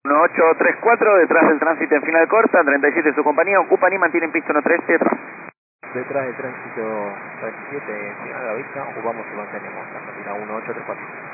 1834, detrás del tránsito en final corta, 37 su compañía, ocupan y mantienen pista 13 detrás. Detrás del tránsito 37, en final de la vista, ocupamos y mantenemos la cantina 1834.